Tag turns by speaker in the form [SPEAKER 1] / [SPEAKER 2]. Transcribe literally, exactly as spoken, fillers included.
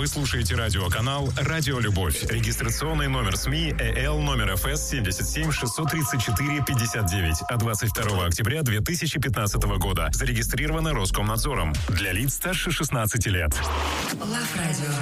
[SPEAKER 1] Вы слушаете радиоканал «Радио Любовь». Регистрационный номер СМИ ЭЛ номер эф эс семьдесят семь шестьсот тридцать четыре пятьдесят девять. А двадцать второго октября две тысячи пятнадцатого года зарегистрировано Роскомнадзором. Для лиц старше шестнадцати лет.
[SPEAKER 2] Лав Радио.